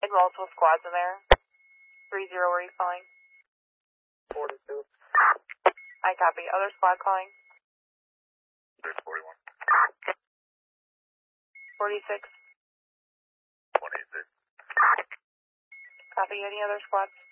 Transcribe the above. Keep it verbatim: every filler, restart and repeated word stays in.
Like multiple squads in there. Three zero, where are you calling? forty-two. I copy. Other squad calling? There's forty-one. forty-six. twenty-six. Copy. Any other squads?